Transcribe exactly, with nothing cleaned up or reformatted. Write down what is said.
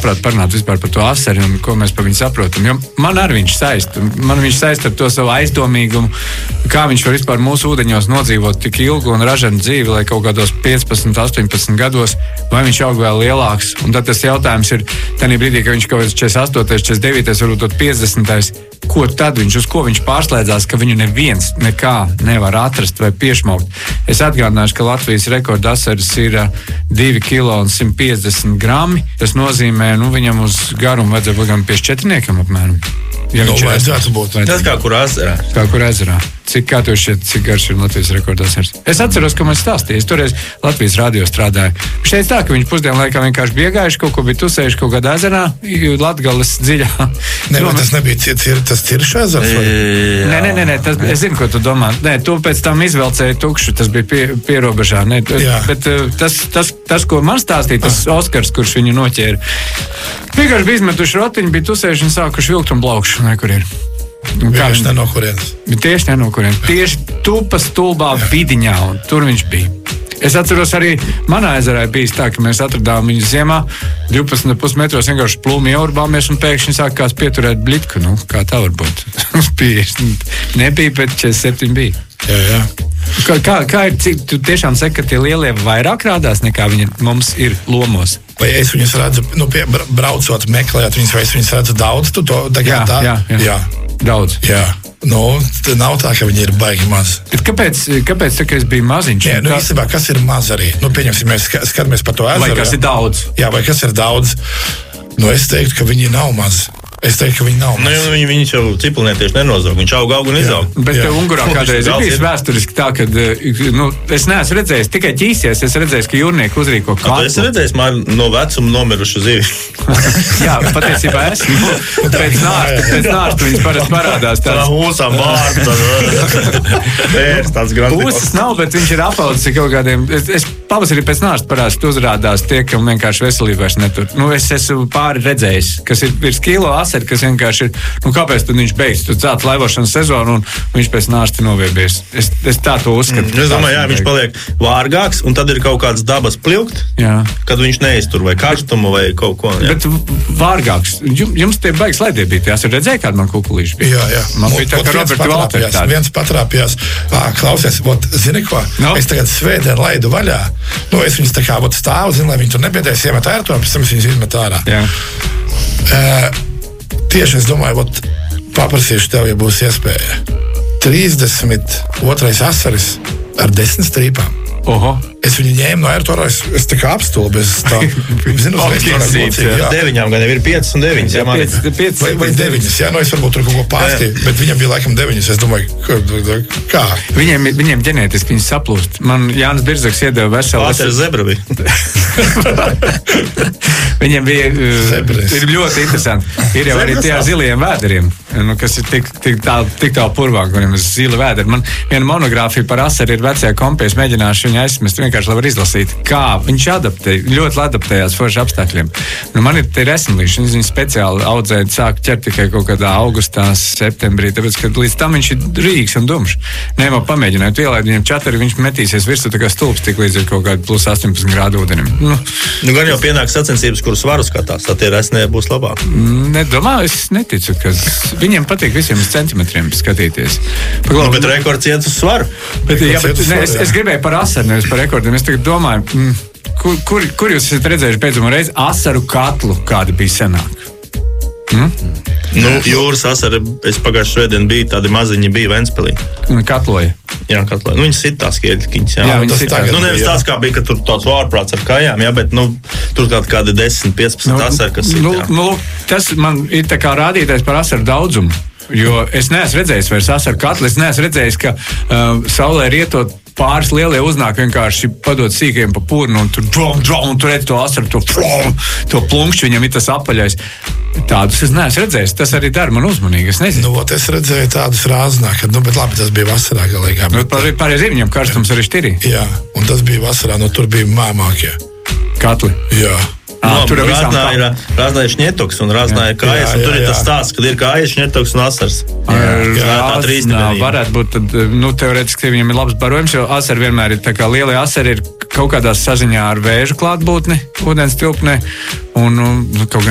labprāt parunāt vispār par to asari un ko mēs par viņu saprotam. Jo man ar viņš saist. Man viņš saist ar to savu aizdomīgumu, kā viņš var vispār mūsu ūdeņos nodzīvot tik ilgu un ražanu dzīvi, lai kaut kādos piecpadsmit, astoņpadsmit gados, vai viņš aug vēl lielāks. Un tad tas jautājums ir, tajā brīdī, ka viņš kaut kāds četrdesmit astotais, četrdesmit devītais, varbūt piecdesmitais, ko tad viņš, uz ko viņš pārslēdzās, ka viņu neviens nekā nevar atrast vai piešmaukt. Es atgādināšu, ka Latvijas rekorda asaris ir divi kilo un simt piecdesmit grami. Tas nozīmē, nu, viņam uz garumu vajadzētu būt gan piecdesmitniekam apmēram. Ja nu, vajadzētu būt. Tas kā kur ezerā. Kā kur ezerā. Cik kā tev šķiet, cik garš ir Latvijas rekorda asaris? Es atceros, ka man stāstīja. Es toreiz Latvijas radio strādāju. Viņš teica tā, ka viņš pusdienu laikā vienkārši bija iegājuši, kaut ko bija tusējuši kaut kādā ezerā, Latgales dziļā. Ne, no, tas nebija cir, tas Ciršu ezers? Vai? Nē, nē, nē, tas, es zinu, ko tu domā. Nē, tu pēc tam izvelcēji tukšu, tas bija pie, pierobežā. Nē, bet tas, tas, tas, ko man stāstīja, tas ah. Oskars, kurš viņu noķēra. Vienkārši bija izmetuši rotiņu, bija tusējuši un sākuši vilkt un blaukšu, nekur ir. Tieši ne no kurienes. Tieši ne no kurienes. Tieši tupas stulbā vidiņā, un tur viņš bija. Es atceros arī, manā ezerā bijis tā, ka mēs atradām viņu ziemā, divpadsmit komats pieci metros vienkārši plūmi ieurbāmies un pēkšņi sākās pieturēt blitku. Nu, kā tā var būt? Nebija, bet četrdesmit septiņi bija. Jā, jā. Kā, kā, kā ir, cik, tu tiešām saki, ka tie lielie vairāk rādās, nekā viņi mums ir lomos? Vai es viņus redzu, nu, pie, braucot, meklējot viņus, vai es viņus redzu daudz? Tu to tagad tā? Jā, jā, jā. Daudz. Jā. Nu, nav tā, ka viņi ir baigi maz. Bet kāpēc, kāpēc tā, ka es biju maziņš? Nē, nu, kā... īstenībā, kas ir maz arī? Nu, pieņemsim, mēs skatāmies par to ezeru. Vai kas ir daudz? Jā, vai kas ir daudz? Nu, es teiktu, ka viņi nav maz. Es teiktu, ka viņi nav maz. Nu, viņi, viņš jau ciplinieties nenozog. Viņš aug, aug un izaug. Bet jā. Ungurā kādreiz ir bijis vēsturiski tā, ka, nu, es neesmu redzējis, tikai ķīsies, es redzēju, ka jūrnieki uzrīko katlu. Es redzēju, man no vecuma nomirušu zivi. Jā, patiesībā esmu. Nu, pēc nārsta, pēc nārsta viņas parasti parādās tāds. Tā hūsām vārds. Pēc tāds grandis. Hūsas nav, bet viņš ir apaudzis kaut kādiem. Es, es pavasarī pēc nārsta parasti uzrādās tie, kam vienkārši veselība vairs netur. Nu, es esmu pāri redzējis, kas ir virs kilo asari, kas vienkārši ir, nu kāpēc tad viņš beidz? Tu cēlt laivošanas sezonu un viņš pēc nārsta noviebies. Es, es tā to uzskatu. Mm, es domāju, jā, viņš paliek vārgāks un tad ir kaut kāds dabas pļukt, jā. Kad viņš neiztur vai karstumu vai kaut ko. Jā. Bet vārgāks. Jums tie baigas laidie bija. Tās ir redzēja, kāda man kukulīši bija. Jā, jā. Man bija tā, ka Roberta Valteri tāda. Viens patrāpījās. Ā, klausies, ot, zini ko? No. Es tagad svētdien laidu vaļā. Nu, es viņus tā kā ot, stāvu, zinu, lai viņi tur nebiedēs, iemet ērto, un pēc tam es viņus izmet ārā. Jā. Uh, tieši es domāju, ot, paprasīšu tev, ja būs iespēja. trīsdesmit otrais asaris ar desmit strīpām. Oho. Es viņu ņēmu no ērtora, es, es tā kā apstulbu, es tā, zinu, uz mocīgi, jā. Deviņām gan ir piecas un deviņas, jā, man. Vai, vai deviņas, jā, no es varbūt tur kaut ko pārstīju, bet viņam bija laikam deviņas, es domāju, kā? Viņiem, viņiem ģenētiski viņas saplūst. Man Jānis Birzaks iedeva veselu... Pāteris zebra bija. Viņiem bija, uh, ir ļoti interesanti. Ir jau arī tie ar ziliem vēderiem, nu, kas ir tik, tik tālu tik tā purvāk, kuriem ir zila vēderi. Man viena monogrāfija par asari ir vecajā kompē, es mēģināšu viņu aizmest, vienkārši, lai var izlasīt, kā viņš adaptē, ļoti adaptējās forši apstākļiem. Nu, man ir tie resnulīši, viņi speciāli audzēja, sāk ķert tikai kaut kādā augustā, septembrī, tāpēc, ka līdz tam viņš ir rīgs un dumšs. Nē, man pamēģināju, tu ielaid viņam četri, viņš metīsies virsū tā kā stulps, tik līdz ir kaut kādi plus astoņpadsmit grādu ūdenim. Nu, nu gan jau pienāk sacensības, kur svaru skatās, tad tie resnē būs labāk. Nedomā, es neticu, ka viņiem patīk visiem uz centimetriem skatīties. Paglau, nu, bet rekords iet uz svaru. Bet, jā, bet, ne, es, es gribēju par asaru, nevis par rekordiem. Es tagad domāju, mm, kur, kur, kur jūs esat redzējuši pēdējo reizi asaru katlu, kāda bija senāk? Mm? Nu, jūras asara, es pagājušajā svētdien biju, tādi maziņi bija Ventspilī. Katloja. Jā, katloja. Nu, viņas sit tās ķieļkiņas, jā. Jā, nu, tas tagad, nu, nevis tās kā bija, ka tur tāds vārprāts ar kājām, jā, bet, nu, tur kādi, kādi desmit, piecpadsmit nu, asari, kas sit, nu, jā. Nu, tas man ir tā kā rādītājs par asaru daudzumu. Jo es neesmu redzējis vairs asaru katlu, es neesmu redzējis, ka uh, saulē rietot pāris lielie uznāk vienkārši padot sīkajiem pa purnu un tur drom, drom, un tur redz to asaru, to, drom, to plunkšķi, viņam ir tas apaļais. Tādus es neesmu redzējis, tas arī dara man uzmanīgi, es nezinu. Nu, es redzēju tādus rāznā, kad, nu, bet labi, tas bija vasarā galīgā. Nu, pareizi, viņam karstums arī šķirī. Jā, un tas bija vasarā, nu, tur bija māmākie. Katli? Jā. No, tur Rāznā ir, Rāznā ir šņetoks un Rāznā ir kājas, jā, jā, un tur ir tas stāsts, kad ir kājas, šņetoks un asars. Rāznā varētu būt, tad, nu, teorētiski viņam ir labs barojums, jo asari vienmēr ir tā kā lielie asari ir kaut kādās saziņā ar vēžu klātbūtni, ūdens tilpnē, un, nu, kaut